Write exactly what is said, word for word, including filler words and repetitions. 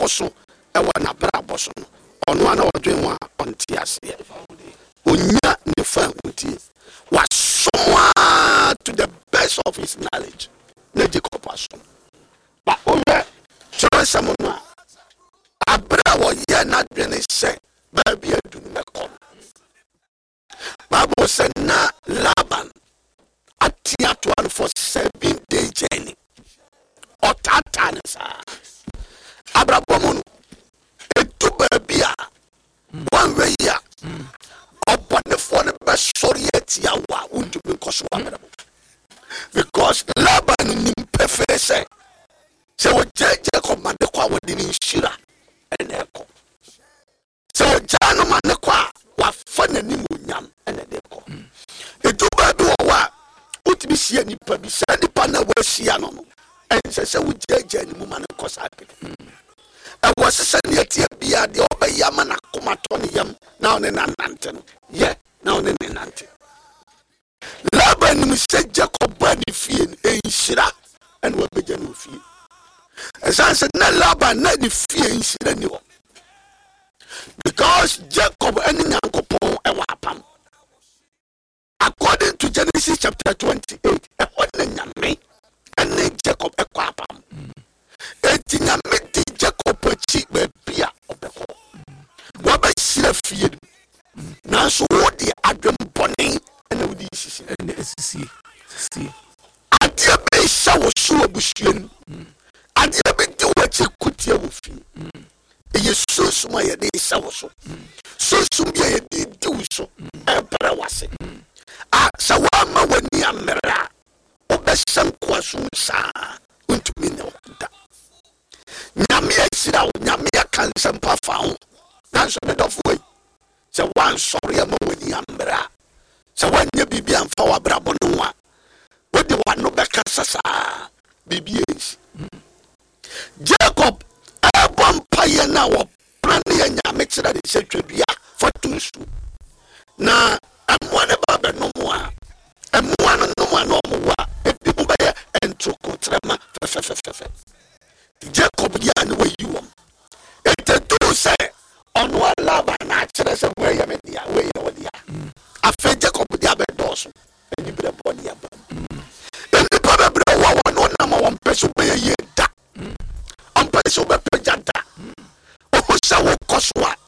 so e wa na bra boso no ono ana odwen wa onti ase onya ne fa nti wa so to the best of his knowledge na Jacob aso ba oye chore samono abra wo ye na dwene se ba bia du ne ko Bible said na Laban atia to one for seven day journey otata sa abrabomo etu ba bia one way ya obone for the best sorry etia wa undu because because Laban nim perfect say se wo jeje command kwa wodi ni shira ene ko se wo jano man kwa wa fa nanim onyam ene de ko etu ba bi wo wa utimi sia nipa bi sa nipa na wa sia no no ense se wo jeje ni mu man ko sa pe e wo se se ne tie bia de obayama na komato ne yam na one na nante no ye na one ne nante Laban ni se Jacob bani fie enhira ene wa beja no fie esanse na Laban na di fie enhira ni wo because Jacob ene nyankopon e wa apam according to Genesis chapter twenty-eight e wona nyame ene Jacob e kwa apam eti nyame di Jacob achi ba bia obeko wa ba hira fie na so wo di adwem boni ene wo di sisi ene sisi sisi adia be sha wo so abusuan adia be di wo chi kutia wo fi eye soso ma ye de sha wo so soso bia ye di di wo so e bra wase a sa wa ma wani amra obeshan kwaso sa untumi ne da nyame asira wo nyame akansa mpa fa ho na so me dofo we se wan sori ama wani amra se wanya bibi amfa wa brabo no wa wodi wa no beka sasa bibi esi Jacob abom paye na wo plan ye nyame kira de setwadua fatusu na amwane baba no mo a amwane no mo no mo wa ebi mo baye entroko trema fefefefe Jacob ya ni we yiwom etetu se ono alaba na kira se we ya media we ya wodia afa Jacob dia be doso eni bre boni ya ba eni baba bre wa wa no na ma won peso be ye da on peso be pejada o ho sa wo koswa